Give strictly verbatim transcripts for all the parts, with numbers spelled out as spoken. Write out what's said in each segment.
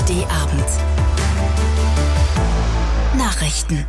D-Abend. Nachrichten.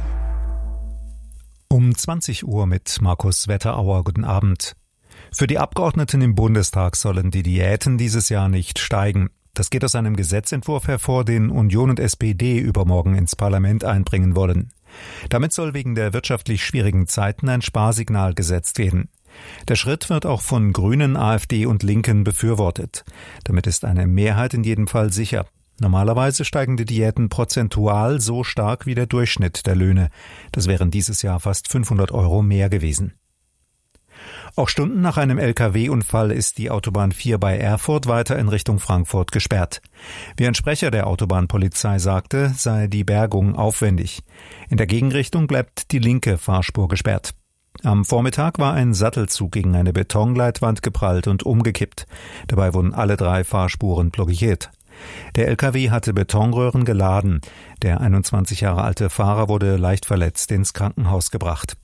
Um zwanzig Uhr mit Markus Wetterauer. Guten Abend. Für die Abgeordneten im Bundestag sollen die Diäten dieses Jahr nicht steigen. Das geht aus einem Gesetzentwurf hervor, den Union und S P D übermorgen ins Parlament einbringen wollen. Damit soll wegen der wirtschaftlich schwierigen Zeiten ein Sparsignal gesetzt werden. Der Schritt wird auch von Grünen, AfD und Linken befürwortet. Damit ist eine Mehrheit in jedem Fall sicher. Normalerweise steigen die Diäten prozentual so stark wie der Durchschnitt der Löhne. Das wären dieses Jahr fast fünfhundert Euro mehr gewesen. Auch Stunden nach einem L K W-Unfall ist die Autobahn vier bei Erfurt weiter in Richtung Frankfurt gesperrt. Wie ein Sprecher der Autobahnpolizei sagte, sei die Bergung aufwendig. In der Gegenrichtung bleibt die linke Fahrspur gesperrt. Am Vormittag war ein Sattelzug gegen eine Betonleitwand geprallt und umgekippt. Dabei wurden alle drei Fahrspuren blockiert. Der L K W hatte Betonröhren geladen. Der einundzwanzig Jahre alte Fahrer wurde leicht verletzt ins Krankenhaus gebracht.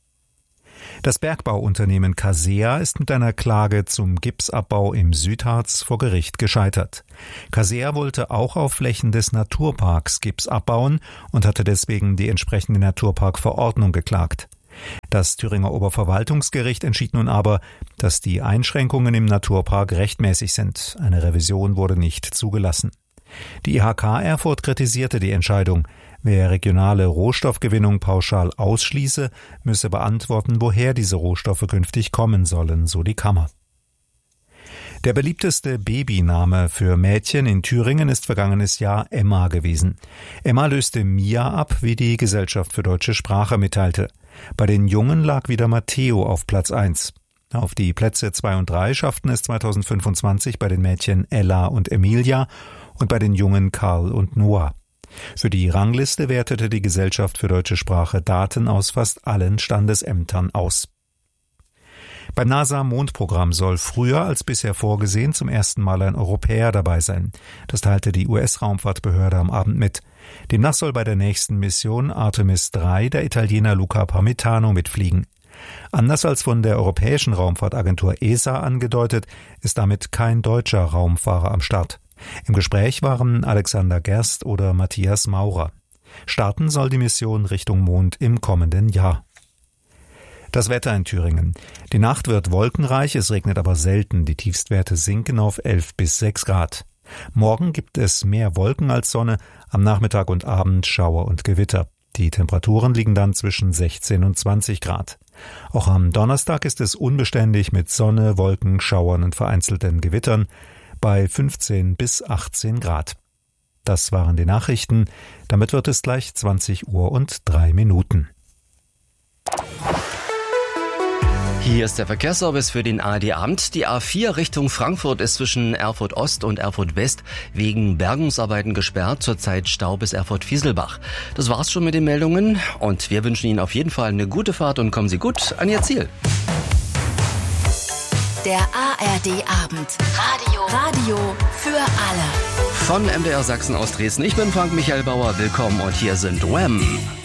Das Bergbauunternehmen Casea ist mit einer Klage zum Gipsabbau im Südharz vor Gericht gescheitert. Casea wollte auch auf Flächen des Naturparks Gips abbauen und hatte deswegen die entsprechende Naturparkverordnung geklagt. Das Thüringer Oberverwaltungsgericht entschied nun aber, dass die Einschränkungen im Naturpark rechtmäßig sind. Eine Revision wurde nicht zugelassen. Die I H K Erfurt kritisierte die Entscheidung. Wer regionale Rohstoffgewinnung pauschal ausschließe, müsse beantworten, woher diese Rohstoffe künftig kommen sollen, so die Kammer. Der beliebteste Babyname für Mädchen in Thüringen ist vergangenes Jahr Emma gewesen. Emma löste Mia ab, wie die Gesellschaft für deutsche Sprache mitteilte. Bei den Jungen lag wieder Matteo auf Platz eins. Auf die Plätze zwei und drei schafften es zweitausendfünfundzwanzig bei den Mädchen Ella und Emilia und bei den Jungen Karl und Noah. Für die Rangliste wertete die Gesellschaft für deutsche Sprache Daten aus fast allen Standesämtern aus. Beim NASA-Mondprogramm soll früher als bisher vorgesehen zum ersten Mal ein Europäer dabei sein. Das teilte die U S-Raumfahrtbehörde am Abend mit. Demnach soll bei der nächsten Mission Artemis drei der Italiener Luca Parmitano mitfliegen. Anders als von der Europäischen Raumfahrtagentur E S A angedeutet, ist damit kein deutscher Raumfahrer am Start. Im Gespräch waren Alexander Gerst oder Matthias Maurer. Starten soll die Mission Richtung Mond im kommenden Jahr. Das Wetter in Thüringen. Die Nacht wird wolkenreich, es regnet aber selten. Die Tiefstwerte sinken auf elf bis sechs Grad. Morgen gibt es mehr Wolken als Sonne, am Nachmittag und Abend Schauer und Gewitter. Die Temperaturen liegen dann zwischen sechzehn und zwanzig Grad. Auch am Donnerstag ist es unbeständig mit Sonne, Wolken, Schauern und vereinzelten Gewittern bei fünfzehn bis achtzehn Grad. Das waren die Nachrichten. Damit wird es gleich zwanzig Uhr und drei Minuten. Hier ist der Verkehrsservice für den A R D-Abend. Die A vier Richtung Frankfurt ist zwischen Erfurt Ost und Erfurt West wegen Bergungsarbeiten gesperrt. Zurzeit Stau bis Erfurt-Fieselbach. Das war's schon mit den Meldungen und wir wünschen Ihnen auf jeden Fall eine gute Fahrt und kommen Sie gut an Ihr Ziel. Der A R D-Abend. Radio. Radio für alle. Von M D R Sachsen aus Dresden. Ich bin Frank Michael Bauer. Willkommen und hier sind Wham!